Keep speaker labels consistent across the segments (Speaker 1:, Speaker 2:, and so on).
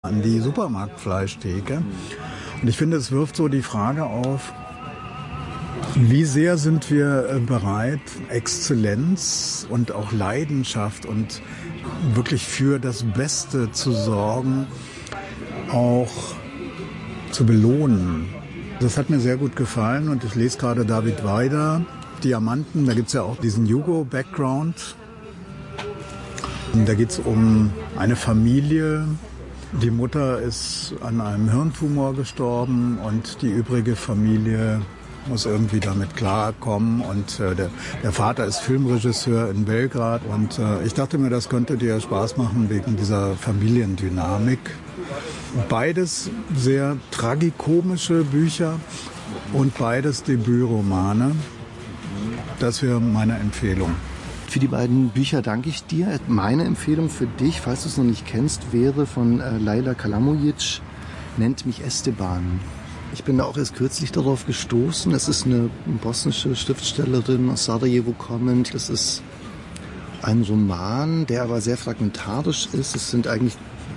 Speaker 1: an die Supermarktfleischtheke. Und ich finde, es wirft so die Frage auf, wie sehr sind wir bereit, Exzellenz und auch Leidenschaft und wirklich für das Beste zu sorgen, auch zu belohnen. Das hat mir sehr gut gefallen und ich lese gerade David Weider, Diamanten, da gibt es ja auch diesen Jugo-Background. Da geht es um eine Familie. Die Mutter ist an einem Hirntumor gestorben und die übrige Familie muss irgendwie damit klarkommen. Und der Vater ist Filmregisseur in Belgrad. Und ich dachte mir, das könnte dir Spaß machen wegen dieser Familiendynamik. Beides sehr tragikomische Bücher und beides Debütromane. Das wäre meine Empfehlung.
Speaker 2: Für die beiden Bücher danke ich dir. Meine Empfehlung für dich, falls du es noch nicht kennst, wäre von Leyla Kalamovic, Nennt mich Esteban. Ich bin da auch erst kürzlich darauf gestoßen. Es ist eine bosnische Schriftstellerin aus Sarajevo kommend. Es ist ein Roman, der aber sehr fragmentarisch ist. Es sind eigentlich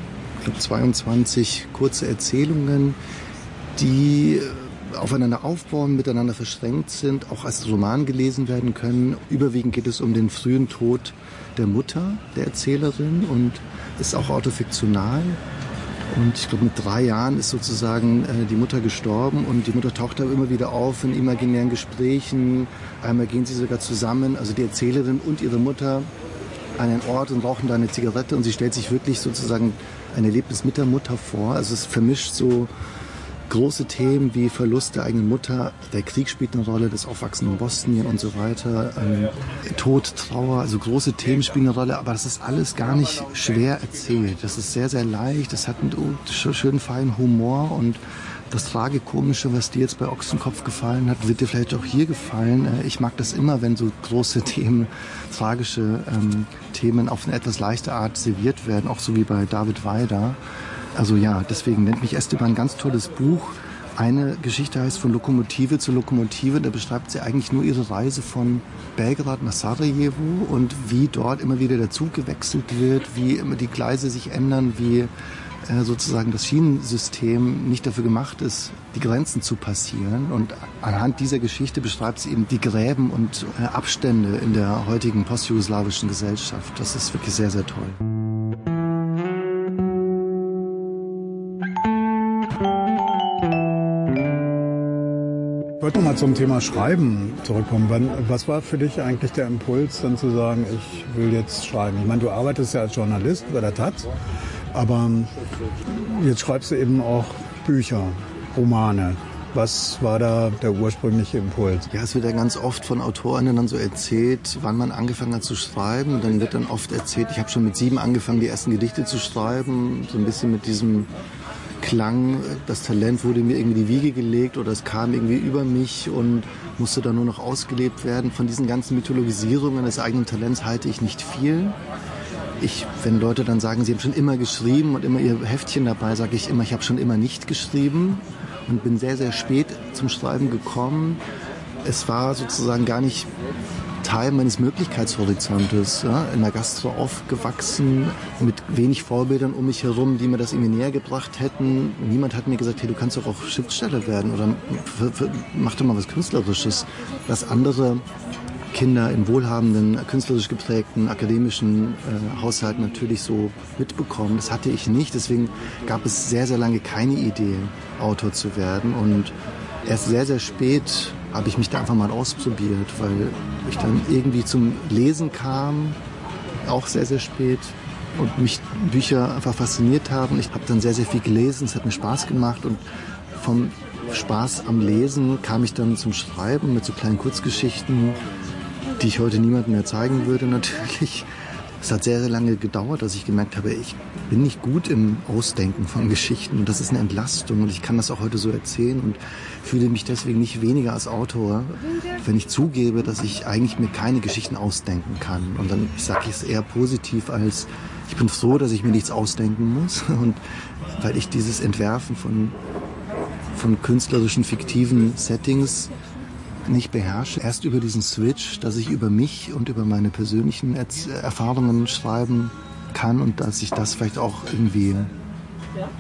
Speaker 2: 22 kurze Erzählungen, die aufeinander aufbauen, miteinander verschränkt sind, auch als Roman gelesen werden können. Überwiegend geht es um den frühen Tod der Mutter der Erzählerin und ist auch autofiktional. Und ich glaube, mit 3 Jahren ist sozusagen die Mutter gestorben und die Mutter taucht aber immer wieder auf in imaginären Gesprächen. Einmal gehen sie sogar zusammen, also die Erzählerin und ihre Mutter, an einen Ort und rauchen da eine Zigarette und sie stellt sich wirklich sozusagen ein Erlebnis mit der Mutter vor. Also es vermischt so große Themen wie Verlust der eigenen Mutter, der Krieg spielt eine Rolle, das Aufwachsen in Bosnien und so weiter, Tod, Trauer, also große Themen spielen eine Rolle, aber das ist alles gar nicht schwer erzählt. Das ist sehr, sehr leicht, das hat einen schönen, feinen Humor und das Tragikomische, was dir jetzt bei Ochsenkopf gefallen hat, wird dir vielleicht auch hier gefallen. Ich mag das immer, wenn so große Themen, tragische Themen auf eine etwas leichte Art serviert werden, auch so wie bei David Weider. Also ja, deswegen Nennt mich Esteban, ein ganz tolles Buch. Eine Geschichte heißt Von Lokomotive zu Lokomotive. Da beschreibt sie eigentlich nur ihre Reise von Belgrad nach Sarajevo und wie dort immer wieder der Zug gewechselt wird, wie immer die Gleise sich ändern, wie sozusagen das Schienensystem nicht dafür gemacht ist, die Grenzen zu passieren. Und anhand dieser Geschichte beschreibt sie eben die Gräben und Abstände in der heutigen postjugoslawischen Gesellschaft. Das ist wirklich sehr, sehr toll.
Speaker 1: Ich wollte noch mal zum Thema Schreiben zurückkommen. Was war für dich eigentlich der Impuls, dann zu sagen, ich will jetzt schreiben? Ich meine, du arbeitest ja als Journalist bei der Taz, aber jetzt schreibst du eben auch Bücher, Romane. Was war da der ursprüngliche Impuls?
Speaker 2: Ja, es wird ja ganz oft von Autorinnen dann so erzählt, wann man angefangen hat zu schreiben. Und dann wird dann oft erzählt, ich habe schon mit 7 angefangen, die ersten Gedichte zu schreiben. So ein bisschen mit diesem Klang, das Talent wurde mir irgendwie in die Wiege gelegt oder es kam irgendwie über mich und musste dann nur noch ausgelebt werden. Von diesen ganzen Mythologisierungen des eigenen Talents halte ich nicht viel. Wenn Leute dann sagen, sie haben schon immer geschrieben und immer ihr Heftchen dabei, sage ich immer, ich habe schon immer nicht geschrieben und bin sehr, sehr spät zum Schreiben gekommen. Es war sozusagen gar nicht Teil meines Möglichkeitshorizontes, ja, in der Gastro aufgewachsen, mit wenig Vorbildern um mich herum, die mir das irgendwie näher gebracht hätten. Niemand hat mir gesagt, hey, du kannst doch auch Schriftsteller werden oder mach doch mal was Künstlerisches. Was andere Kinder in wohlhabenden, künstlerisch geprägten, akademischen Haushalten natürlich so mitbekommen. Das hatte ich nicht, deswegen gab es sehr, sehr lange keine Idee, Autor zu werden und erst sehr, sehr spät habe ich mich da einfach mal ausprobiert, weil ich dann irgendwie zum Lesen kam, auch sehr, sehr spät und mich Bücher einfach fasziniert haben. Ich habe dann sehr, sehr viel gelesen, es hat mir Spaß gemacht und vom Spaß am Lesen kam ich dann zum Schreiben mit so kleinen Kurzgeschichten, die ich heute niemandem mehr zeigen würde natürlich. Es hat sehr, sehr lange gedauert, dass ich gemerkt habe, ich bin nicht gut im Ausdenken von Geschichten und das ist eine Entlastung und ich kann das auch heute so erzählen und fühle mich deswegen nicht weniger als Autor, wenn ich zugebe, dass ich eigentlich mir keine Geschichten ausdenken kann. Und dann sage ich es eher positiv als, ich bin froh, dass ich mir nichts ausdenken muss und weil ich dieses Entwerfen von künstlerischen, fiktiven Settings nicht beherrsche. Erst über diesen Switch, dass ich über mich und über meine persönlichen Erfahrungen schreiben kann und dass ich das vielleicht auch irgendwie